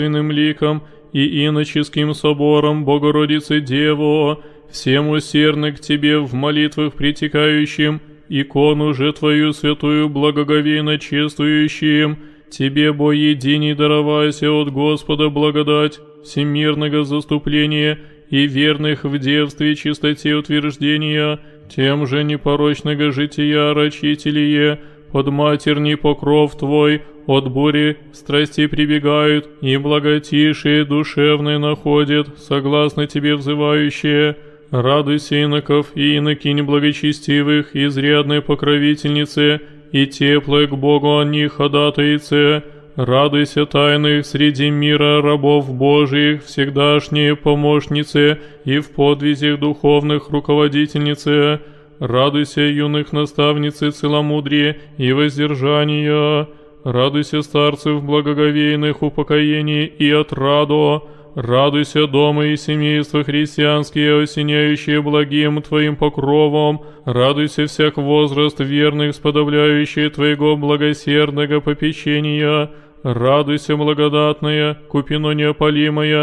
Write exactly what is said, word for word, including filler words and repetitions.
божественным ликом и иноческим собором Богородицы Деву, всем усердно к Тебе в молитвах притекающим, икону же Твою святую благоговейно чествующим, Тебе, бо единий, даровайся от Господа благодать всемирного заступления и верных в девстве чистоте утверждения, тем же непорочного жития рачителие, под матерний покров Твой, от бури страсти прибегают, и благотишие душевное находят, согласно Тебе взывающие. Радуйся, иноков и инокинь благочестивых, изрядной покровительнице, и теплой к Богу о них ходатайце. Радуйся, тайных среди мира рабов Божиих, всегдашние помощницы, и в подвизях духовных руководительнице. Радуйся, юных наставницы целомудрия и воздержания. Радуйся, старцев благоговейных упокоений и отраду. Радуйся, дома и семейства христианские, осеняющие благим Твоим покровом. Радуйся, всяк возраст верных, сподобляющие Твоего благосердного попечения. Радуйся, благодатная, купино неопалимая,